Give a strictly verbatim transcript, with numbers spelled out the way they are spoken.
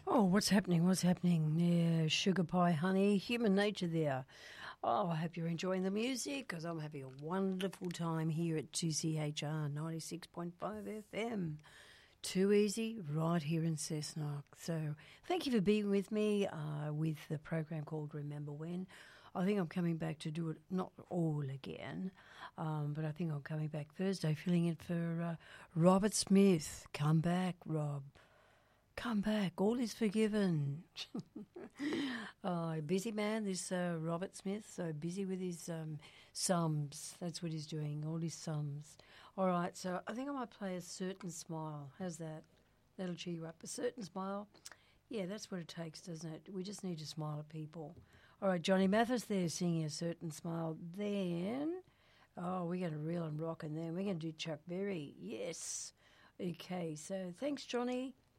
Oh, what's happening? What's happening? Yeah, sugar pie, honey, human nature there. Oh, I hope you're enjoying the music because I'm having a wonderful time here at two C H R ninety-six point five F M. Too easy, right here in Cessnock. So thank you for being with me uh, with the program called Remember When. I think I'm coming back to do it, not all again, um, but I think I'm coming back Thursday, filling in for uh, Robert Smith. Come back, Rob. Come back. All is forgiven. Oh, busy man, this uh, Robert Smith. So busy with his um, sums. That's what he's doing, all his sums. All right, so I think I might play A Certain Smile. How's that? That'll cheer you up. A Certain Smile. Yeah, that's what it takes, doesn't it? We just need to smile at people. All right, Johnny Mathis there singing A Certain Smile. Then, oh, we're going to reel and rock, and then we're going to do Chuck Berry. Yes. Okay, so thanks, Johnny.